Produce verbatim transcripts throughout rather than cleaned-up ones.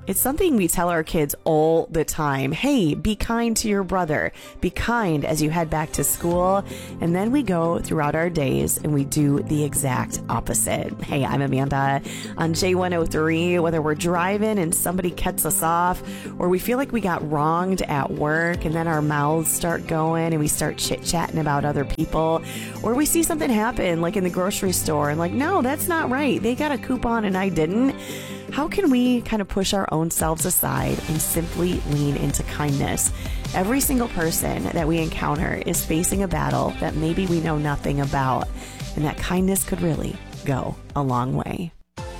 It's something we tell our kids all the time. Hey, be kind to your brother. Be kind as you head back to school. And then we go throughout our days and we do the exact opposite. Hey, I'm Amanda on J one oh three. Whether we're driving and somebody cuts us off, or we feel like we got wronged at work and then our mouths start going and we start chit-chatting about other people, or we see something happen like in the grocery store and like, no, that's not right. They got a coupon and I didn't. How can we kind of push our own selves aside and simply lean into kindness? Every single person that we encounter is facing a battle that maybe we know nothing about, and that kindness could really go a long way.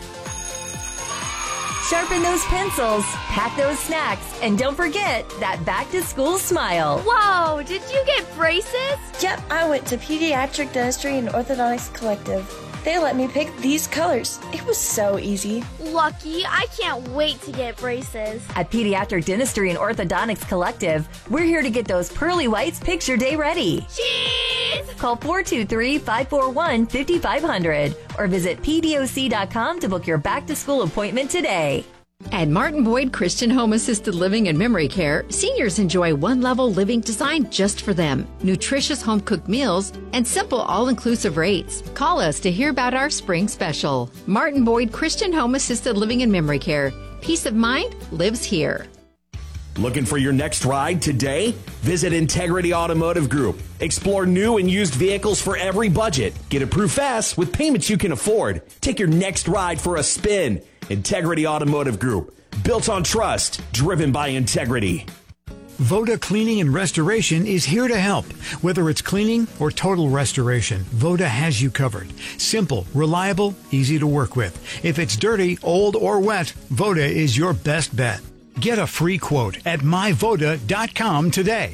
Sharpen those pencils, pack those snacks, and don't forget that back-to-school smile. Whoa, did you get braces? Yep, I went to Pediatric Dentistry and Orthodontics Collective. They let me pick these colors. It was so easy. Lucky, I can't wait to get braces. At Pediatric Dentistry and Orthodontics Collective, we're here to get those pearly whites picture day ready. Cheese! Call four two three, five four one, five five zero zero or visit P D O C dot com to book your back-to-school appointment today. At Martin Boyd Christian Home Assisted Living and Memory Care, seniors enjoy one-level living designed just for them, nutritious home-cooked meals, and simple all-inclusive rates. Call us to hear about our spring special. Martin Boyd Christian Home Assisted Living and Memory Care. Peace of mind lives here. Looking for your next ride today? Visit Integrity Automotive Group. Explore new and used vehicles for every budget. Get approved fast with payments you can afford. Take your next ride for a spin. Integrity Automotive Group. Built on trust. Driven by integrity. Voda Cleaning and Restoration is here to help. Whether it's cleaning or total restoration, Voda has you covered. Simple, reliable, easy to work with. If it's dirty, old, or wet, Voda is your best bet. Get a free quote at my voda dot com today.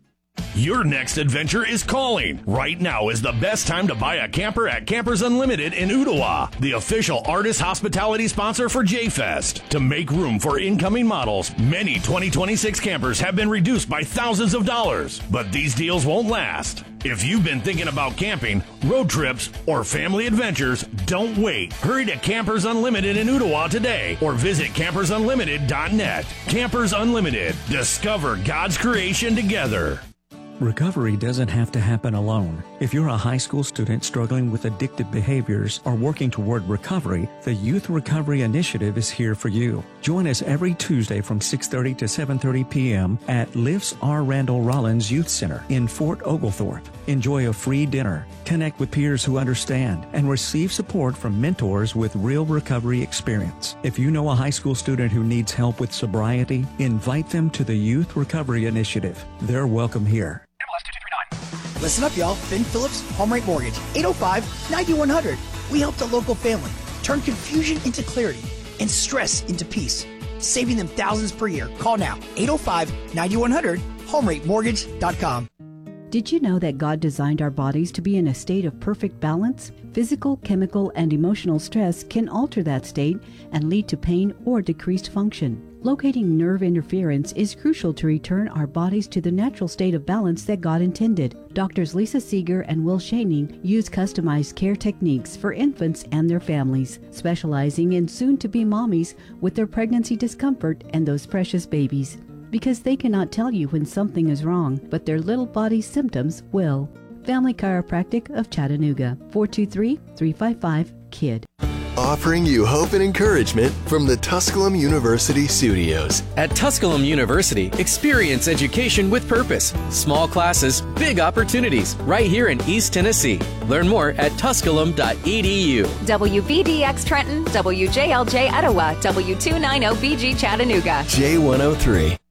Your next adventure is calling. Right now is the best time to buy a camper at Campers Unlimited in Ottawa, the official artist hospitality sponsor for J-Fest. To make room for incoming models, many twenty twenty-six campers have been reduced by thousands of dollars, but these deals won't last. If you've been thinking about camping, road trips, or family adventures, don't wait. Hurry to Campers Unlimited in Ottawa today or visit campers unlimited dot net. Campers Unlimited. Discover God's creation together. Recovery doesn't have to happen alone. If you're a high school student struggling with addictive behaviors or working toward recovery, the Youth Recovery Initiative is here for you. Join us every Tuesday from six thirty to seven thirty p.m. at Lifts R. Randall Rollins Youth Center in Fort Oglethorpe. Enjoy a free dinner, connect with peers who understand, and receive support from mentors with real recovery experience. If you know a high school student who needs help with sobriety, invite them to the Youth Recovery Initiative. They're welcome here. Listen up, y'all. Ben Phillips, Home Rate Mortgage, eight oh five, nine one zero zero. We helped a local family turn confusion into clarity and stress into peace, saving them thousands per year. Call now, eight oh five, nine one zero zero, home rate mortgage dot com. Did you know that God designed our bodies to be in a state of perfect balance? Physical, chemical, and emotional stress can alter that state and lead to pain or decreased function. Locating nerve interference is crucial to return our bodies to the natural state of balance that God intended. Doctors Lisa Seeger and Will Shaning use customized care techniques for infants and their families, specializing in soon-to-be mommies with their pregnancy discomfort and those precious babies. Because they cannot tell you when something is wrong, but their little body's symptoms will. Family Chiropractic of Chattanooga, four two three, three five five, K I D. Offering you hope and encouragement from the Tusculum University studios. At Tusculum University, experience education with purpose. Small classes, big opportunities, right here in East Tennessee. Learn more at tusculum dot e d u. W B D X Trenton, W J L J Etowah, W two ninety B G Chattanooga. J one oh three.